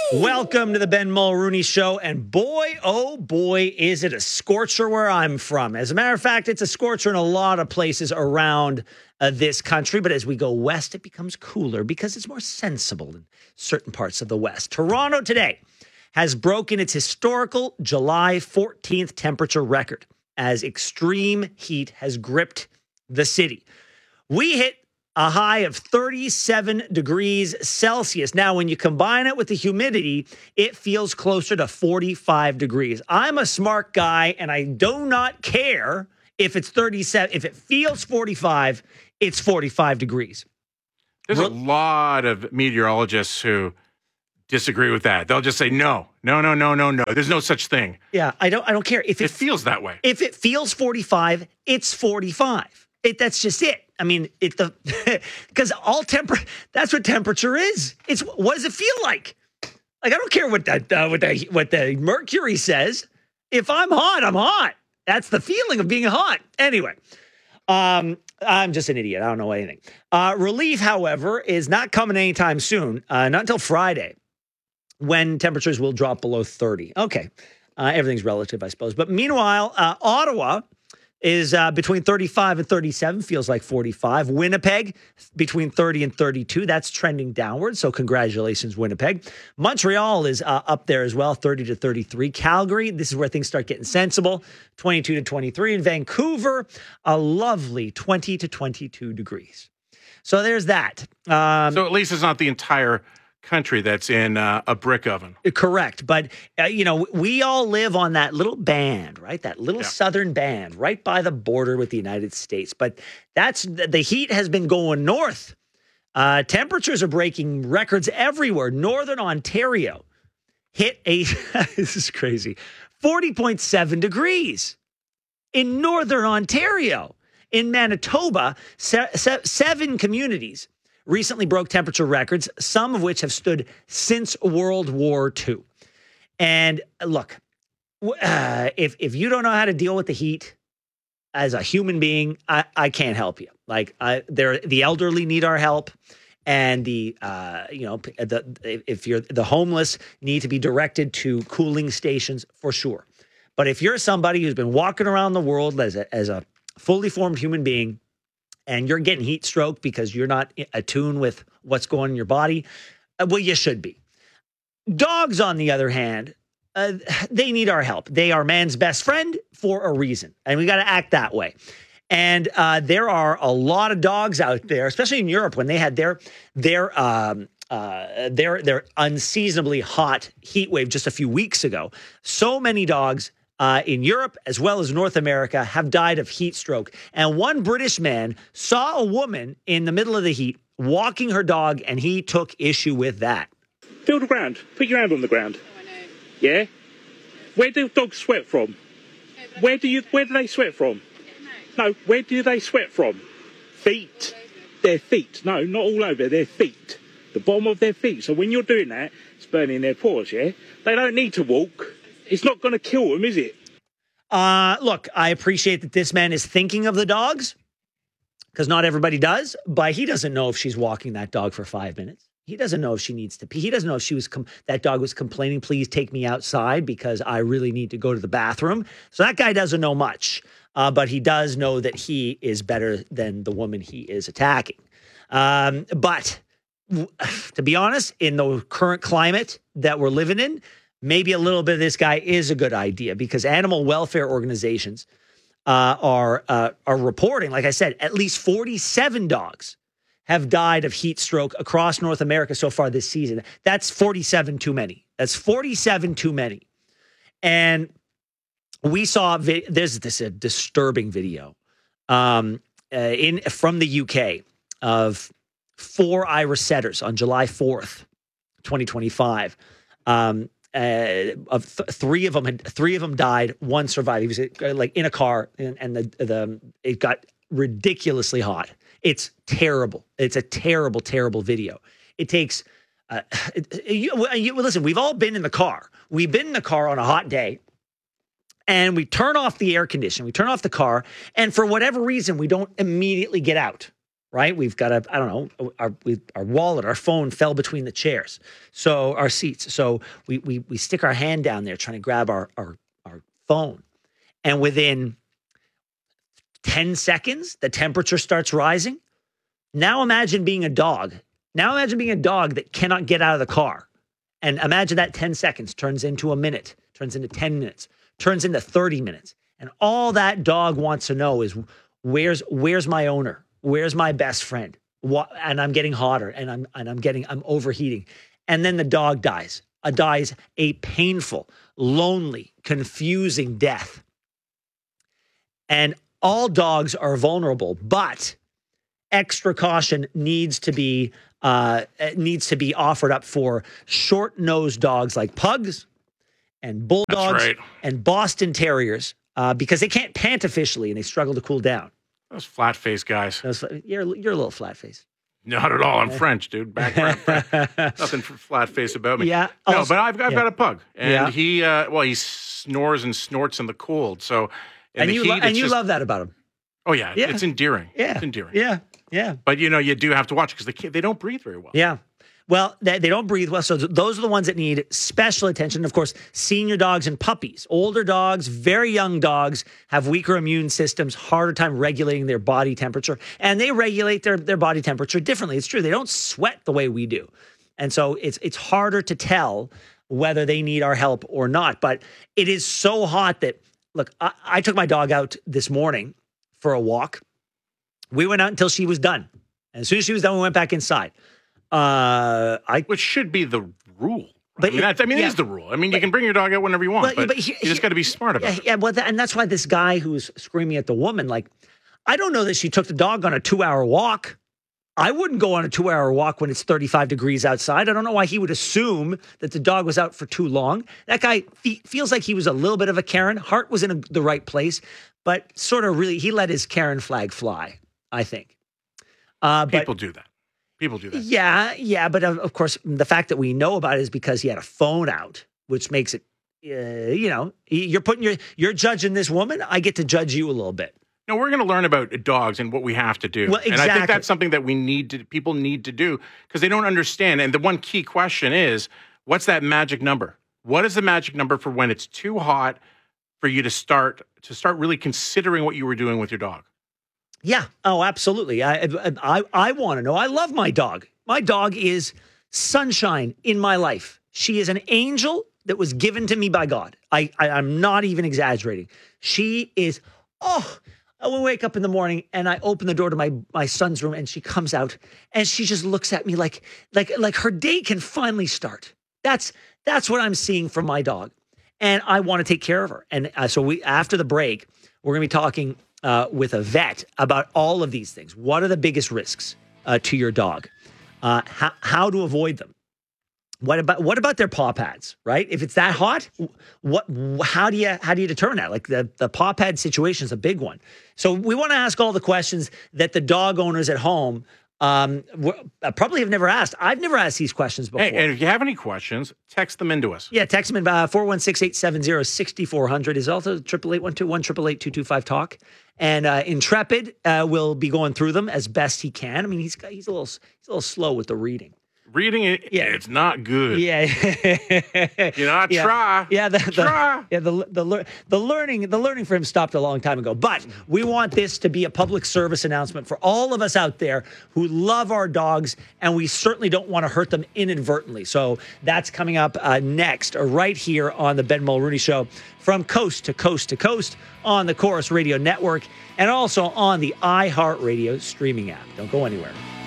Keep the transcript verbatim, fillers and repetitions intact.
Welcome to the Ben Mulrooney Show, and boy, oh boy, is it a scorcher where I'm from. As a matter of fact, it's a scorcher in a lot of places around uh, this country, but as we go west, it becomes cooler because it's more sensible in certain parts of the west. Toronto today has broken its historical July fourteenth temperature record as extreme heat has gripped the city. We hit a high of thirty-seven degrees Celsius. Now, when you combine it with the humidity, it feels closer to forty-five degrees. I'm a smart guy, and I do not care if it's thirty-seven. If it feels forty-five, it's forty-five degrees. There's a lot of meteorologists who disagree with that. They'll just say, no, no, no, no, no, no. There's no such thing. Yeah, I don't I don't care. If It it, feels that way. if it feels forty-five, it's forty-five. It, that's just it. I mean, it the because all temper that's what temperature is. It's what does it feel like? Like I don't care what that uh, what the what the mercury says. If I'm hot, I'm hot. That's the feeling of being hot. Anyway, um, I'm just an idiot. I don't know anything. Uh, relief, however, is not coming anytime soon. Uh, not until Friday, when temperatures will drop below thirty. Okay, uh, everything's relative, I suppose. But meanwhile, uh, Ottawa is uh, between thirty-five and thirty-seven, feels like forty-five. Winnipeg, between thirty and thirty-two. That's trending downward, so congratulations, Winnipeg. Montreal is uh, up there as well, thirty to thirty-three. Calgary, this is where things start getting sensible, twenty-two to twenty-three. And Vancouver, a lovely twenty to twenty-two degrees. So there's that. Um, so at least it's not the entire country that's in uh, a brick oven. Correct. But, uh, you know, we all live on that little band, right? That little Yeah. southern band right by the border with the United States. But that's the heat has been going north. Uh, temperatures are breaking records everywhere. Northern Ontario hit a, this is crazy, forty point seven degrees in Northern Ontario. In Manitoba, se- se- seven communities recently broke temperature records, some of which have stood since World War Two. And look, uh, if if you don't know how to deal with the heat as a human being, I, I can't help you. Like, I, they're, the elderly need our help, and the uh, you know the if you're the homeless need to be directed to cooling stations for sure. But if you're somebody who's been walking around the world as a, as a fully formed human being, and you're getting heat stroke because you're not attuned with what's going on in your body, uh, well, you should be. Dogs, on the other hand, uh, they need our help. They are man's best friend for a reason, and we got to act that way. And uh, there are a lot of dogs out there, especially in Europe, when they had their their um, uh, their their unseasonably hot heat wave just a few weeks ago. So many dogs Uh, in Europe, as well as North America, have died of heat stroke. And one British man saw a woman in the middle of the heat walking her dog, and he took issue with that. Feel the ground. Put your hand on the ground. Oh, I know. Yeah? Where do dogs sweat from? No, but Where do you? Where do they sweat from? No. No, where do they sweat from? Feet. Their feet. No, not all over. Their feet. The bottom of their feet. So when you're doing that, it's burning their paws, yeah? They don't need to walk. It's not going to kill them, is it? Uh, look, I appreciate that this man is thinking of the dogs, because not everybody does, but he doesn't know if she's walking that dog for five minutes. He doesn't know if she needs to pee. He doesn't know if she was com- that dog was complaining, please take me outside because I really need to go to the bathroom. So that guy doesn't know much, uh, but he does know that he is better than the woman he is attacking. Um, but w- to be honest, in the current climate that we're living in, maybe a little bit of this guy is a good idea, because animal welfare organizations uh, are uh, are reporting, like I said, at least forty-seven dogs have died of heat stroke across North America so far this season. That's forty-seven too many. That's forty-seven too many. And we saw, vi- there's this a disturbing video um, uh, in from the U K of four Irish setters on July fourth, twenty twenty-five. Um, Uh, of th- three of them had three of them died. One survived. He was uh, like in a car, and, and the the it got ridiculously hot. It's terrible. It's a terrible, terrible video. It takes. Uh, it, you, you, listen, we've all been in the car. We've been in the car on a hot day, and we turn off the air conditioning. We turn off the car, and for whatever reason, we don't immediately get out. right? We've got a, I don't know, our we, our wallet, our phone fell between the chairs, so our seats. So we we we stick our hand down there trying to grab our our our phone, and within ten seconds, the temperature starts rising. Now imagine being a dog. Now imagine being a dog that cannot get out of the car, and imagine that ten seconds turns into a minute, turns into ten minutes, turns into thirty minutes, and all that dog wants to know is where's where's my owner. Where's my best friend? What, and I'm getting hotter, and I'm and I'm getting I'm overheating, and then the dog dies. A dies a painful, lonely, confusing death. And all dogs are vulnerable, but extra caution needs to be uh, needs to be offered up for short-nosed dogs like pugs and bulldogs right. and Boston Terriers uh, because they can't pant officially and they struggle to cool down. Those flat-faced guys. Those, you're you're a little flat face. Not at all. I'm French, dude. Background. Nothing flat face about me. Yeah. No, also- but I've, I've yeah. got a pug, and Yeah. he uh, well, he snores and snorts in the cold. So, in And the you heat, lo- it's and you just- love that about him. Oh yeah, Yeah. it's endearing. Yeah. It's endearing. Yeah. Yeah. But you know, you do have to watch because they can't, they don't breathe very well. Yeah. Well, they, they don't breathe well. So th- those are the ones that need special attention. Of course, senior dogs and puppies. Older dogs, very young dogs have weaker immune systems, harder time regulating their body temperature. And they regulate their, their body temperature differently. It's true. They don't sweat the way we do. And so it's it's harder to tell whether they need our help or not. But it is so hot that, look, I, I took my dog out this morning for a walk. We went out until she was done. And as soon as she was done, we went back inside. Uh, I Which should be the rule. But I mean, it- that's, I mean yeah. it is the rule. I mean, you can bring your dog out whenever you want, Well, but, but he- you just he- got to be smart about yeah, it. yeah, well, that, and that's why this guy who was screaming at the woman, like, I don't know that she took the dog on a two-hour walk. I wouldn't go on a two-hour walk when it's thirty-five degrees outside. I don't know why he would assume that the dog was out for too long. That guy fe- feels like he was a little bit of a Karen. Heart was in a, the right place, but sort of really, he let his Karen flag fly, I think. Uh, but People do that. People do that. Yeah, yeah, but of, of course, the fact that we know about it is because he had a phone out, which makes it, uh, you know, you're putting your, you're judging this woman. I get to judge you a little bit. No, we're going to learn about dogs and what we have to do. Well, And I think exactly. that's something that we need to, people need to do because they don't understand. And the one key question is, what's that magic number? What is the magic number for when it's too hot for you to start to start really considering what you were doing with your dog? Yeah. Oh, absolutely. I I I want to know. I love my dog. My dog is sunshine in my life. She is an angel that was given to me by God. I, I I'm not even exaggerating. She is. Oh, I will wake up in the morning and I open the door to my my son's room and she comes out and she just looks at me like like like her day can finally start. That's that's what I'm seeing from my dog, and I want to take care of her. And uh, so we after the break, we're going to be talking uh, with a vet about all of these things. What are the biggest risks uh, to your dog? Uh, how how to avoid them? What about what about their paw pads? Right? If it's that hot, what? How do you how do you determine that? Like the the paw pad situation is a big one. So we want to ask all the questions that the dog owners at home um, w- probably have never asked. I've never asked these questions before. Hey, and if you have any questions, text them into us. Yeah, text them in uh, four one six, eight seven zero, six four zero zero is also triple eight one two one triple eight two two five talk. And uh, Intrepid uh, will be going through them as best he can. I mean, he's got, he's a little he's a little slow with the reading. Reading it, Yeah. it's not good. Yeah, You know, yeah. try. Yeah, the, the, Try. yeah, the the lear- the learning the learning for him stopped a long time ago. But we want this to be a public service announcement for all of us out there who love our dogs, and we certainly don't want to hurt them inadvertently. So that's coming up uh, next, uh, right here on the Ben Mulrooney Show, from coast to coast to coast on the Chorus Radio Network, and also on the iHeartRadio streaming app. Don't go anywhere.